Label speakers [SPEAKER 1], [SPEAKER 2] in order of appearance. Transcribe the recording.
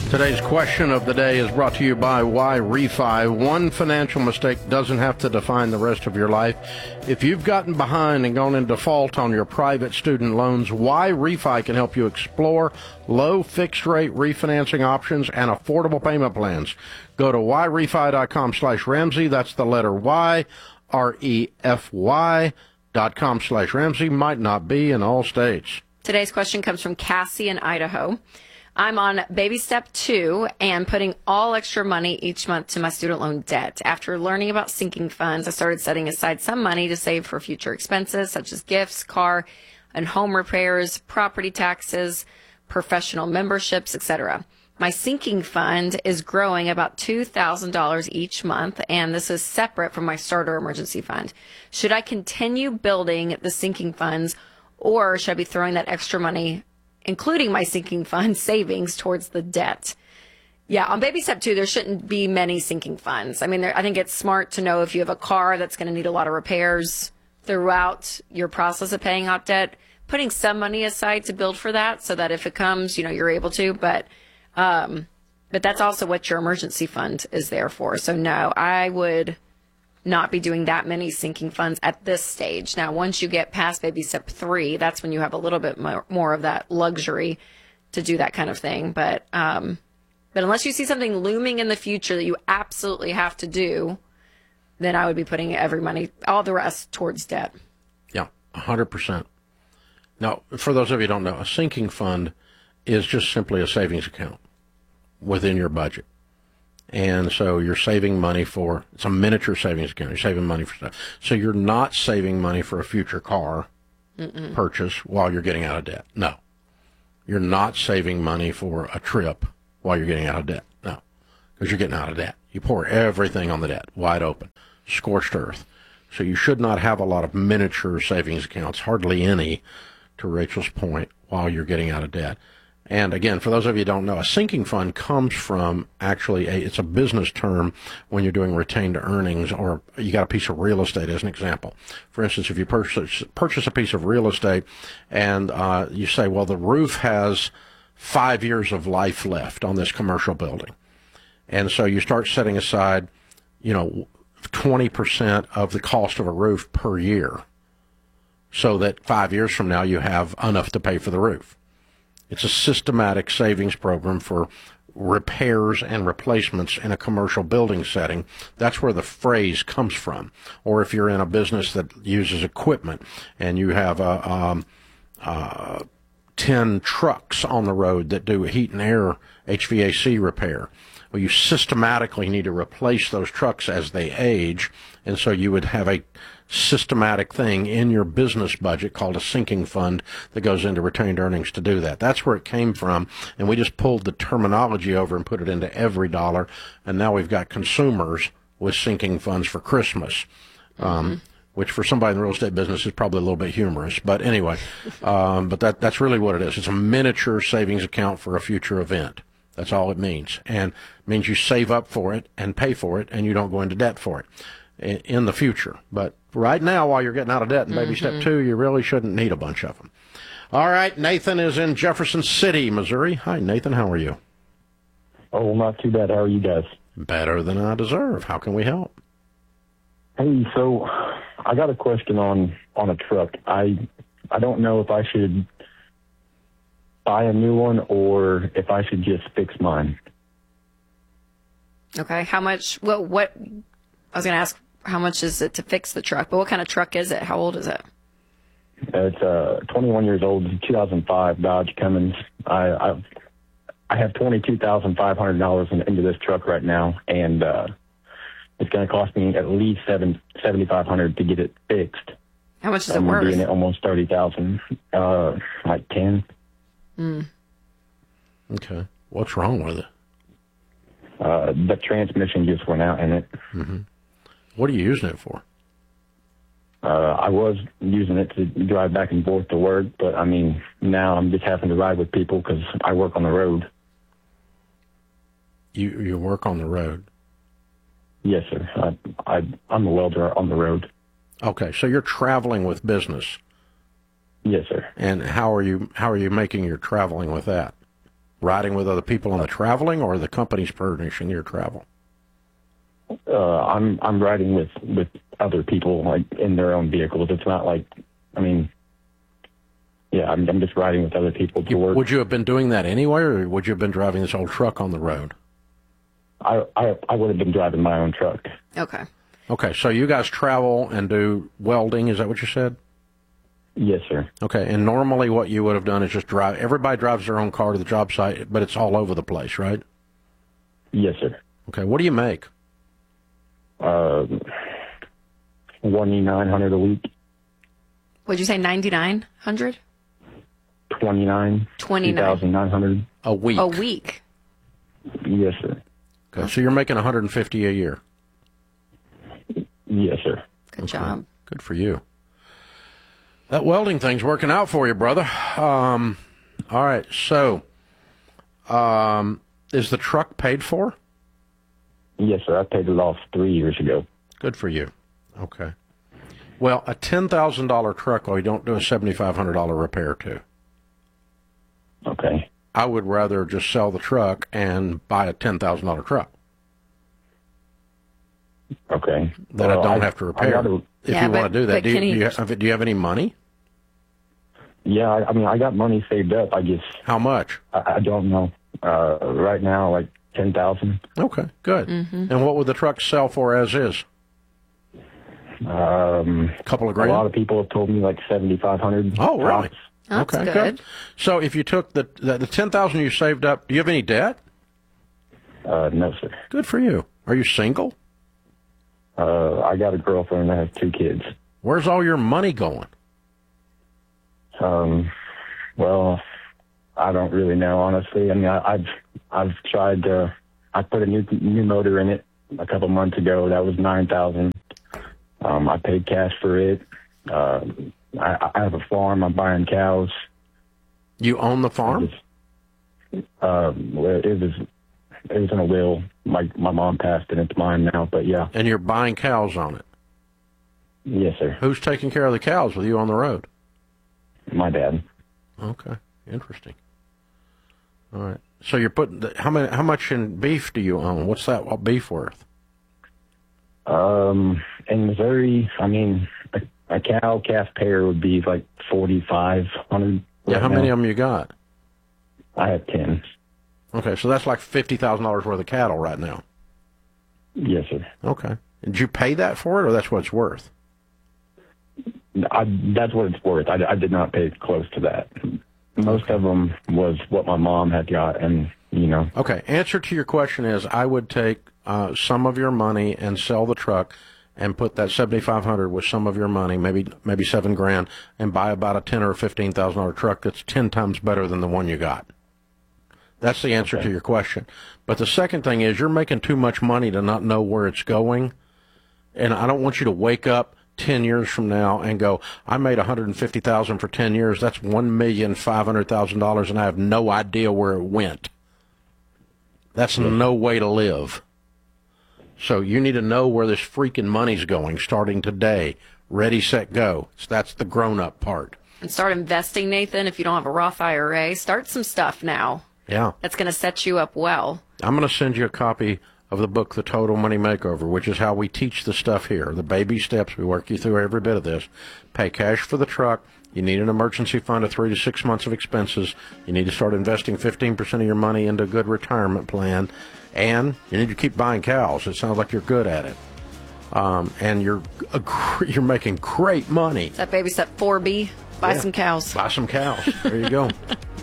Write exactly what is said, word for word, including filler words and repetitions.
[SPEAKER 1] Today's question of the day is brought to you by Y Refi. One financial mistake doesn't have to define the rest of your life. If you've gotten behind and gone in default on your private student loans, Y Refi can help you explore low fixed-rate refinancing options and affordable payment plans. Go to yrefi.com slash Ramsey. That's the letter Y, R E F Y dot com slash Ramsey. Might not be in all states.
[SPEAKER 2] Today's question comes from Cassie in Idaho. I'm on baby step two and putting all extra money each month to my student loan debt. After learning about sinking funds, I started setting aside some money to save for future expenses such as gifts, car and home repairs, property taxes, professional memberships, et cetera. My sinking fund is growing about two thousand dollars each month, and this is separate from my starter emergency fund. Should I continue building the sinking funds, or should I be throwing that extra money, including my sinking fund savings, towards the debt? Yeah, on baby step two, there shouldn't be many sinking funds. I mean, there, I think it's smart to know if you have a car that's going to need a lot of repairs throughout your process of paying off debt, putting some money aside to build for that so that if it comes, you know, you're able to. But, um, but that's also what your emergency fund is there for. So no, I would not be doing that many sinking funds at this stage. Now, once you get past baby step three, that's when you have a little bit more, more of that luxury to do that kind of thing. But, um, but unless you see something looming in the future that you absolutely have to do, then I would be putting every money, all the rest, towards debt.
[SPEAKER 1] Yeah, one hundred percent. Now, for those of you who don't know, a sinking fund is just simply a savings account within your budget. And so you're saving money for, it's a miniature savings account. You're saving money for stuff. So you're not saving money for a future car Mm-mm. purchase while you're getting out of debt. No. You're not saving money for a trip while you're getting out of debt. No. Because you're getting out of debt. You pour everything on the debt, wide open, scorched earth. So you should not have a lot of miniature savings accounts, hardly any, to Rachel's point, while you're getting out of debt. And again, for those of you who don't know, a sinking fund comes from actually, a, it's a business term when you're doing retained earnings, or you got a piece of real estate as an example. For instance, if you purchase, purchase a piece of real estate and uh, you say, well, the roof has five years of life left on this commercial building. And so you start setting aside, you know, twenty percent of the cost of a roof per year so that five years from now you have enough to pay for the roof. It's a systematic savings program for repairs and replacements in a commercial building setting. That's where the phrase comes from. Or if you're in a business that uses equipment and you have a, um, uh, ten trucks on the road that do heat and air H V A C repair, well, you systematically need to replace those trucks as they age, and so you would have a systematic thing in your business budget called a sinking fund that goes into retained earnings to do that. That's where it came from, and we just pulled the terminology over and put it into every dollar, and now we've got consumers with sinking funds for Christmas, um, mm-hmm. which for somebody in the real estate business is probably a little bit humorous. But anyway, um, but that that's really what it is. It's a miniature savings account for a future event. That's all it means, and it means you save up for it and pay for it, and you don't go into debt for it in the future. But right now, while you're getting out of debt in baby mm-hmm. step two, you really shouldn't need a bunch of them. All right, Nathan is in Jefferson City, Missouri. Hi, Nathan. How are you?
[SPEAKER 3] Oh, not too bad. How are you guys?
[SPEAKER 1] Better than I deserve. How can we help?
[SPEAKER 3] Hey, so I got a question on, on a truck. I I don't know if I should buy a new one or if I should just fix mine.
[SPEAKER 2] Okay. How much? Well, what? I was going to ask, how much is it to fix the truck? But what kind of truck is it? How old is it?
[SPEAKER 3] It's uh, twenty-one years old, two thousand five Dodge Cummins. I I, I have twenty-two thousand five hundred dollars in, into this truck right now, and uh, it's going to cost me at least seven seventy five hundred to get it fixed.
[SPEAKER 2] How much is
[SPEAKER 3] I'm
[SPEAKER 2] it worth?
[SPEAKER 3] I'm being at almost thirty thousand, uh, like ten.
[SPEAKER 2] Mm.
[SPEAKER 1] Okay, what's wrong with it?
[SPEAKER 3] Uh, the transmission just went out in it.
[SPEAKER 1] Mm-hmm. What are you using it for?
[SPEAKER 3] Uh, I was using it to drive back and forth to work, but I mean, now I'm just having to ride with people because I work on the road.
[SPEAKER 1] You you work on the road?
[SPEAKER 3] Yes, sir. I, I, I'm a welder on the road.
[SPEAKER 1] Okay, so you're traveling with business.
[SPEAKER 3] Yes, sir.
[SPEAKER 1] And how are you how are you making your traveling with that? riding with other people on the traveling, or the company's furnishing your travel?
[SPEAKER 3] Uh, I'm I'm riding with, with other people, like, in their own vehicles. It's not like, I mean, yeah, I'm, I'm just riding with other people to
[SPEAKER 1] You,
[SPEAKER 3] work.
[SPEAKER 1] would you have been doing that anyway, or would you have been driving this old truck on the road?
[SPEAKER 3] I, I I would have been driving my own truck.
[SPEAKER 2] Okay.
[SPEAKER 1] Okay, so you guys travel and do welding, is that what you said?
[SPEAKER 3] Yes, sir.
[SPEAKER 1] Okay, and normally what you would have done is just drive, everybody drives their own car to the job site, but it's all over the place, right?
[SPEAKER 3] Yes, sir.
[SPEAKER 1] Okay, what do you make?
[SPEAKER 3] Uh, twenty-nine hundred a week.
[SPEAKER 2] Would you say ninety-nine hundred?
[SPEAKER 3] Twenty-nine.
[SPEAKER 2] twenty-nine.
[SPEAKER 3] Two thousand nine hundred.
[SPEAKER 1] A week.
[SPEAKER 2] A week.
[SPEAKER 3] Yes, sir.
[SPEAKER 1] Okay, so you're making one hundred fifty a year.
[SPEAKER 3] Yes, sir.
[SPEAKER 2] Good job.
[SPEAKER 1] Good for you. That welding thing's working out for you, brother. Um, all right, so um, is the truck paid for?
[SPEAKER 3] Yes, sir. I paid it off three years ago.
[SPEAKER 1] Good for you. Okay. Well, a ten thousand dollars truck, well, you don't do a seven thousand five hundred dollars repair to.
[SPEAKER 3] Okay.
[SPEAKER 1] I would rather just sell the truck and buy a ten thousand dollars truck
[SPEAKER 3] Okay.
[SPEAKER 1] that
[SPEAKER 3] Well,
[SPEAKER 1] I don't
[SPEAKER 3] I-
[SPEAKER 1] have to
[SPEAKER 3] I
[SPEAKER 1] repair.
[SPEAKER 3] gotta-
[SPEAKER 1] if
[SPEAKER 2] Yeah,
[SPEAKER 1] you want
[SPEAKER 2] but-
[SPEAKER 1] to do that,
[SPEAKER 2] but
[SPEAKER 1] do you,
[SPEAKER 2] can he-
[SPEAKER 1] do, you have, do you have any money?
[SPEAKER 3] Yeah, I, I mean, I got money saved up. I just,
[SPEAKER 1] How much?
[SPEAKER 3] I, I don't know. Uh, right now, like ten thousand.
[SPEAKER 1] Okay, good.
[SPEAKER 2] Mm-hmm.
[SPEAKER 1] And what would the truck sell for as is?
[SPEAKER 3] Um,
[SPEAKER 1] A couple of
[SPEAKER 3] a
[SPEAKER 1] grand?
[SPEAKER 3] lot of people have told me like seventy five hundred.
[SPEAKER 1] Oh, really?
[SPEAKER 2] That's
[SPEAKER 1] okay,
[SPEAKER 2] good.
[SPEAKER 1] So if you took the the, the ten thousand you saved up, do you have any debt?
[SPEAKER 3] Uh, no, sir.
[SPEAKER 1] Good for you. Are you single?
[SPEAKER 3] Uh, I got a girlfriend that has two kids.
[SPEAKER 1] Where's all your money going?
[SPEAKER 3] Um, well, I don't really know, honestly. I mean, I, I've I've tried to. I put a new new motor in it a couple months ago. That was nine thousand. Um, I paid cash for it. Uh, I, I have a farm. I'm buying cows.
[SPEAKER 1] You own the farm?
[SPEAKER 3] Um, well, it was it was in a will. My my mom passed and it's mine now. But yeah,
[SPEAKER 1] And you're buying cows on it.
[SPEAKER 3] yes, sir.
[SPEAKER 1] Who's taking care of the cows with you on the road?
[SPEAKER 3] My dad.
[SPEAKER 1] Okay, interesting. All right. So you're putting the, how many? How much in beef do you own? What's that what beef worth?
[SPEAKER 3] Um, in Missouri, I mean, a, a cow calf pair would be like forty five hundred.
[SPEAKER 1] Yeah. How many of them you got?
[SPEAKER 3] I have ten.
[SPEAKER 1] Okay, so that's like fifty thousand dollars worth of cattle right now.
[SPEAKER 3] Yes, sir.
[SPEAKER 1] Okay. Did you pay that for it, or that's what it's worth?
[SPEAKER 3] I, that's what it's worth. I, I did not pay close to that. Most of them was what my mom had got, and you know.
[SPEAKER 1] Okay. Answer to your question is, I would take uh, some of your money and sell the truck, and put that seventy five hundred with some of your money, maybe maybe seven grand, and buy about a ten or fifteen thousand dollar truck that's ten times better than the one you got. That's the answer
[SPEAKER 3] Okay.
[SPEAKER 1] to your question. But the second thing is, you're making too much money to not know where it's going, and I don't want you to wake up ten years from now and go, I made one hundred fifty thousand dollars for ten years. That's one million five hundred thousand dollars, and I have no idea where it went. That's no way to live. So you need to know where this freaking money's going starting today. Ready, set, go. So that's the grown-up part.
[SPEAKER 2] And start investing, Nathan. If you don't have a Roth I R A, start some stuff now.
[SPEAKER 1] Yeah.
[SPEAKER 2] That's going to set you up well.
[SPEAKER 1] I'm going to send you a copy of the book, The Total Money Makeover, which is how we teach the stuff here, the baby steps. We work you through every bit of this. Pay cash for the truck. You need an emergency fund of three to six months of expenses. You need to start investing fifteen percent of your money into a good retirement plan. And you need to keep buying cows. It sounds like you're good at it. Um, and you're you're making great money.
[SPEAKER 2] Is that baby step four B? Buy
[SPEAKER 1] Yeah.
[SPEAKER 2] some cows.
[SPEAKER 1] Buy some cows. There you go.